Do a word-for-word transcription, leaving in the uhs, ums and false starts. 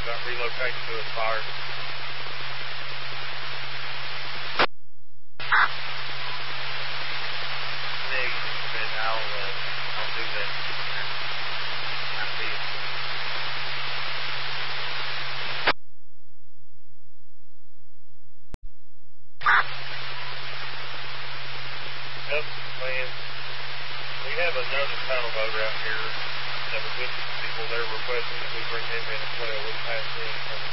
about relocating to his fire. Nick said, I'll, uh, I'll do that. Might be it. Yep, man. We have another paddle boat out here that was with people. They're requesting that we bring them in as well. We passed in.